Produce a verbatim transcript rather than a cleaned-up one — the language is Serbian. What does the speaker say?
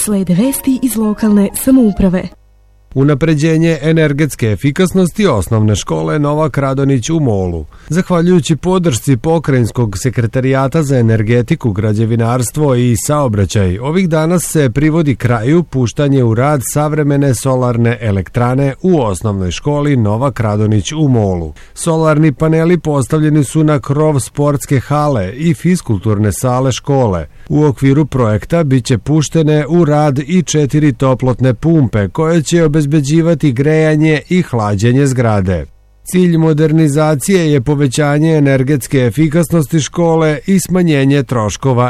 Slede vesti iz lokalne samouprave. Unapređenje energetske efikasnosti osnovne škole Novak Radonjić u Molu. Zahvaljujući podršci Pokrajinskog sekretarijata za energetiku, građevinarstvo i saobraćaj, ovih dana se privodi kraju puštanje u rad savremene solarne elektrane u osnovnoj školi Novak Radonjić u Molu. Solarni paneli postavljeni su na krov sportske hale i fiskulturne sale škole. U okviru projekta biće puštene u rad i četiri toplotne pumpe koje će obezbeđivati grejanje i hlađenje zgrade. Cilj modernizacije je povećanje energetske efikasnosti škole i smanjenje troškova